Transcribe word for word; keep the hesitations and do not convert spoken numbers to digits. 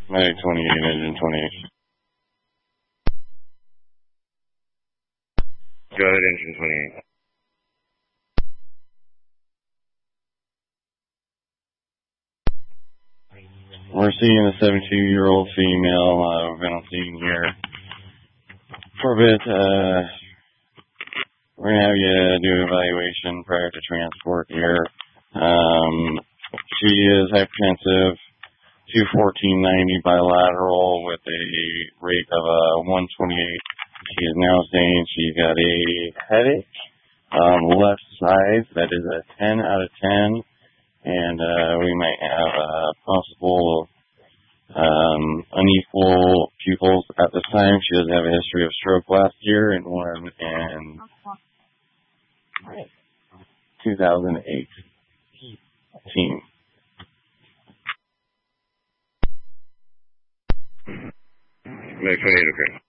May twenty-eight, engine twenty-eight. Go ahead, engine twenty-eight. We're seeing a seventy-two-year-old female. Uh, we've been on scene here for a bit. Uh, we're going to have you do an evaluation prior to transport here. Um, she is hypertensive, two fourteen ninety bilateral with a rate of uh, one twenty-eight. She is now saying she's got a headache on the left side. That is a ten out of ten. And uh, we might have uh, possible um, unequal pupils at this time. She does have a history of stroke last year and one in two thousand eight. Team. May twenty-eight, okay.